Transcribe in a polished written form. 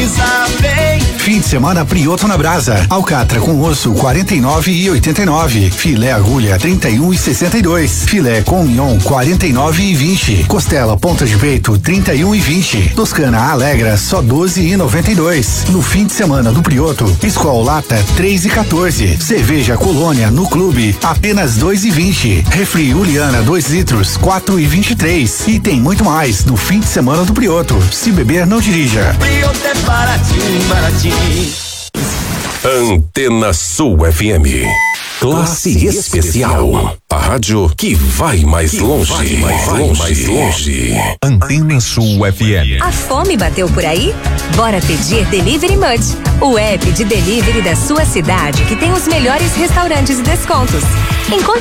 Brisa vem. Fim de semana Prioto na Brasa. Alcatra com osso 49,89. Filé agulha 31,62. Filé com mignon 49,20. Costela ponta de peito 31,20. Toscana Alegra só 12,92. No fim de semana do Prioto, Skol Lata 3,14. Cerveja Colônia no clube apenas 2,20. Refri Juliana 2 litros 4,23. E tem muito mais no fim de semana do Prioto. Se beber, não dirija. Prioto é baratinho, baratinho. Antena Sul FM. Classe especial. A rádio que vai mais longe. Mais longe. Antena Sul FM. A fome bateu por aí? Bora pedir Delivery Munch, o app de delivery da sua cidade que tem os melhores restaurantes e descontos. Encontre